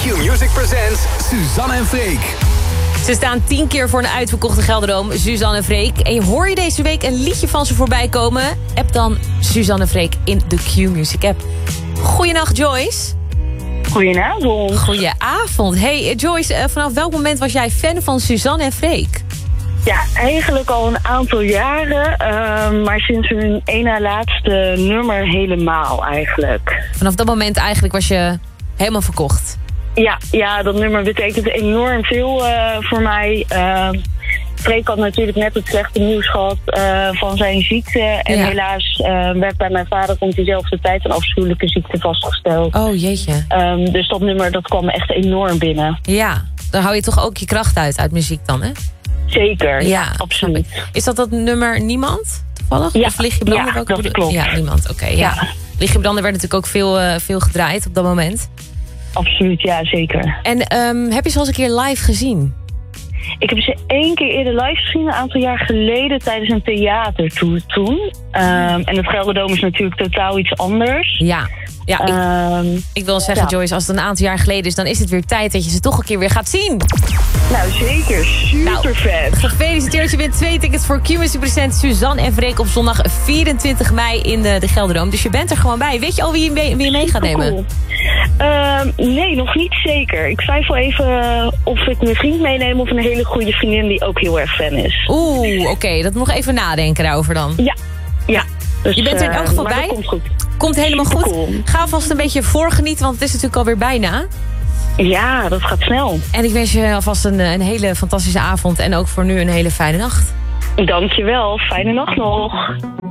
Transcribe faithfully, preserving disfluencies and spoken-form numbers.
Q-Music presents Suzanne en Freek. Ze staan tien keer voor een uitverkochte Gelderdoom, Suzanne en Freek. En hoor je deze week een liedje van ze voorbij komen? App dan Suzanne en Freek in de Q-Music app. Goeienacht, Joyce. Goedenavond. Goedenavond. Hey Joyce, vanaf welk moment was jij fan van Suzanne en Freek? Ja, eigenlijk al een aantal jaren. Uh, maar sinds hun één na laatste nummer helemaal eigenlijk. Vanaf dat moment eigenlijk was je helemaal verkocht? Ja, ja, dat nummer betekent enorm veel uh, voor mij. Uh, Freek had natuurlijk net het slechte nieuws gehad uh, van zijn ziekte. En ja. helaas uh, werd bij mijn vader rond diezelfde tijd een afschuwelijke ziekte vastgesteld. Oh jeetje. Um, dus dat nummer dat kwam echt enorm binnen. Ja, dan hou je toch ook je kracht uit, uit muziek dan, hè? Zeker, ja, ja absoluut. Is dat dat nummer Niemand, toevallig? Ja, of Lig je branden? ja dat klopt. Ja, Niemand, oké. Okay, ja. ja. Lig je branden werd natuurlijk ook veel, uh, veel gedraaid op dat moment. Absoluut, ja, zeker. En um, heb je ze al eens een keer live gezien? Ik heb ze één keer eerder live gezien, een aantal jaar geleden, tijdens een theatertour toen. Um, en het Gelderdoom is natuurlijk totaal iets anders. Ja, ja ik, um, ik wil zeggen, ja. Joyce, als het een aantal jaar geleden is, dan is het weer tijd dat je ze toch een keer weer gaat zien. Nou, zeker. Super nou, vet. Gefeliciteerd, je bent twee tickets voor Q-Music present Suzanne en Freek op zondag vierentwintig mei in de, de Gelderdoom. Dus je bent er gewoon bij. Weet je al wie je mee, wie je mee gaat nemen? Cool. Uh, nee, nog niet zeker. Ik twijfel even of ik mijn vriend meeneem of een hele goede vriendin die ook heel erg fan is. Oeh, oké. Okay. Dat moet nog even nadenken daarover dan. Ja, ja. Dus, je bent er in elk geval uh, bij. Komt goed. Komt helemaal Super goed. Cool. Ga vast een beetje voorgenieten, want het is natuurlijk alweer bijna. Ja, dat gaat snel. En ik wens je alvast een, een hele fantastische avond en ook voor nu een hele fijne nacht. Dankjewel. Fijne nacht nog.